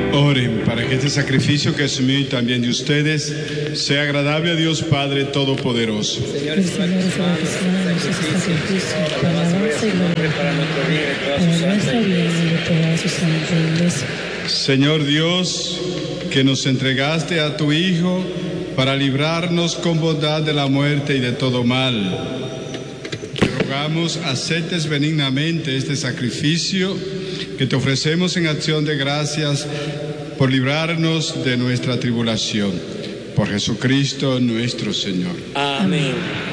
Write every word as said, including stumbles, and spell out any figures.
Oren para que este sacrificio que es mío y también de ustedes sea agradable a Dios Padre Todopoderoso. Señor, el Señor es el sacrificio para alabanza y gloria para nuestro bien y toda su santa iglesia. Señor Dios, que nos entregaste a tu Hijo para librarnos con bondad de la muerte y de todo mal, te rogamos aceptes benignamente este sacrificio que te ofrecemos en acción de gracias por librarnos de nuestra tribulación. Por Jesucristo nuestro Señor. Amén.